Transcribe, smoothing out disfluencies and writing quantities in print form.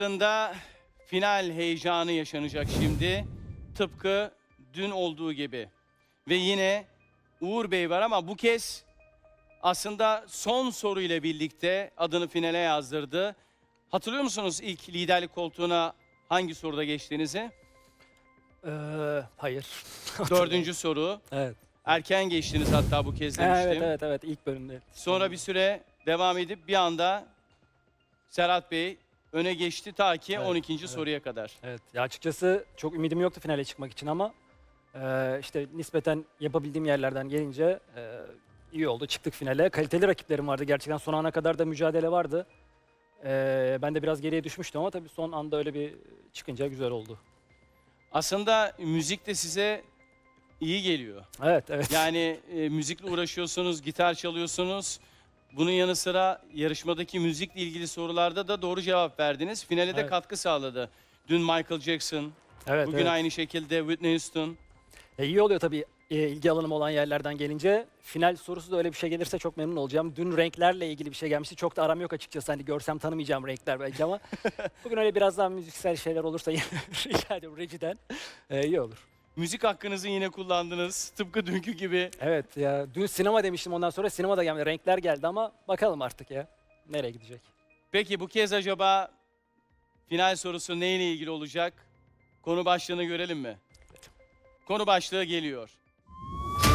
Aslında final heyecanı yaşanacak şimdi. Tıpkı dün olduğu gibi. Ve yine Uğur Bey var ama bu kez aslında son soruyla birlikte adını finale yazdırdı. Hatırlıyor musunuz ilk liderlik koltuğuna hangi soruda geçtiğinizi? Hayır. Dördüncü soru. Evet. Erken geçtiniz hatta bu kez demiştim. Evet ilk bölümde. Sonra bir süre devam edip bir anda Serhat Bey öne geçti ta ki Evet, 12. evet. soruya kadar. Evet. Ya açıkçası çok ümidim yoktu finale çıkmak için ama işte nispeten yapabildiğim yerlerden gelince iyi oldu. Çıktık finale. Kaliteli rakiplerim vardı. Gerçekten son ana kadar da mücadele vardı. Ben de biraz geriye düşmüştüm ama tabii son anda öyle bir çıkınca güzel oldu. Aslında müzik de size iyi geliyor. Evet. Yani müzikle uğraşıyorsunuz, gitar çalıyorsunuz. Bunun yanı sıra yarışmadaki müzikle ilgili sorularda da doğru cevap verdiniz. Finale de Evet. katkı sağladı. Dün Michael Jackson, Evet, bugün aynı şekilde Whitney Houston. İyi oluyor tabii ilgi alanım olan yerlerden gelince. Final sorusu da öyle bir şey gelirse çok memnun olacağım. Dün renklerle ilgili bir şey gelmişti. Çok da aram yok açıkçası. Hani görsem tanımayacağım renkler belki ama bugün öyle biraz daha müziksel şeyler olursa rica ediyorum rejiden. İyi olur. Müzik hakkınızı yine kullandınız. Tıpkı dünkü gibi. Evet ya dün sinema demiştim, ondan sonra sinema da gelmedi. Renkler geldi ama bakalım artık ya. Nereye gidecek? Peki bu kez acaba final sorusu neyle ilgili olacak? Konu başlığını görelim mi? Konu başlığı geliyor.